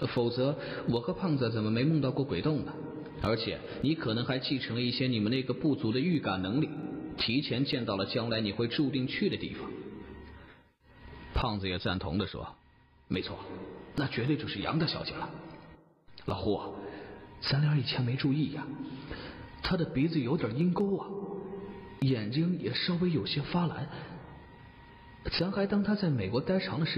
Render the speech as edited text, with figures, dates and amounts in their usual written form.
否则我和胖子怎么没梦到过鬼洞呢？而且你可能还继承了一些你们那个部族的预感能力，提前见到了将来你会注定去的地方。胖子也赞同地说，没错，那绝对就是杨大小姐了。老胡，咱俩以前没注意呀，她的鼻子有点鹰钩啊，眼睛也稍微有些发蓝，咱还当她在美国待长的时间